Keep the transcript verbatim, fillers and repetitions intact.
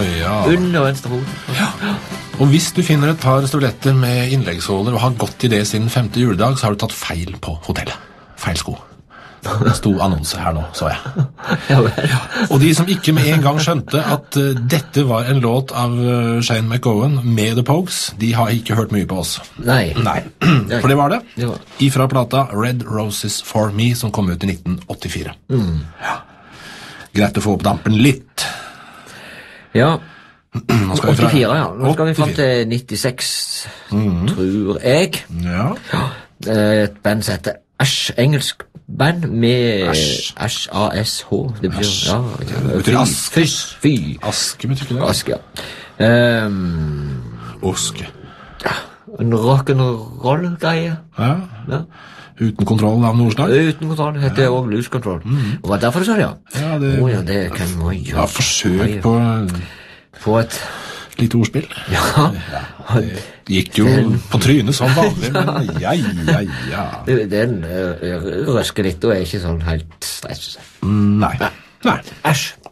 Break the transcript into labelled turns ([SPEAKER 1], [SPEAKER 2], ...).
[SPEAKER 1] ja.
[SPEAKER 2] Under venstre fot.
[SPEAKER 1] Ja. Og hvis du finner et par støvletter med innleggssåler og har gått i det siden femte juledag, så har du tatt feil på hotellet. Feil sko. Det sto annonse her nå, så jeg.
[SPEAKER 2] Ja, vel.
[SPEAKER 1] Og de som ikke med en gang skjønte at uh, dette var en låt av uh, Shane McGowan med The Pogues, de har ikke hørt mye på oss.
[SPEAKER 2] Nei.
[SPEAKER 1] Nei, for det var det.
[SPEAKER 2] Det var.
[SPEAKER 1] Ifra plata Red Roses for Me, som kom ut i nitten åttifire.
[SPEAKER 2] Mm.
[SPEAKER 1] Ja. Greit å få opp dampen litt.
[SPEAKER 2] Ja.
[SPEAKER 1] Nå skal vi fra...
[SPEAKER 2] åttifire, ja. Nå skal vi frem til nittiseks, mm. tror jeg.
[SPEAKER 1] Ja.
[SPEAKER 2] Ja. Et band som heter Ash, engelsk band med Ash, A S H. Det betyr, ja,
[SPEAKER 1] det betyr ask.
[SPEAKER 2] Fy, fy.
[SPEAKER 1] Aske betyr ikke det?
[SPEAKER 2] Aske, ja. Um,
[SPEAKER 1] Oske.
[SPEAKER 2] Ja, en rock'n'roll-greie.
[SPEAKER 1] Ja.
[SPEAKER 2] Ja.
[SPEAKER 1] Uten kontroll av noe slag?
[SPEAKER 2] Uten kontroll, heter det også loose control. Mm. Og hva derfor du sa det, ja?
[SPEAKER 1] Ja, det...
[SPEAKER 2] Å ja, det kan man gjøre.
[SPEAKER 1] Ja, forsøk på...
[SPEAKER 2] På et...
[SPEAKER 1] Litt ordspill.
[SPEAKER 2] Ja.
[SPEAKER 1] Ja, det gikk jo på trynet som vanlig, men ja, ja, ja.
[SPEAKER 2] Den uh, røsker litt og er ikke sånn helt stresset.
[SPEAKER 1] Nei. Nei.
[SPEAKER 2] Æsj.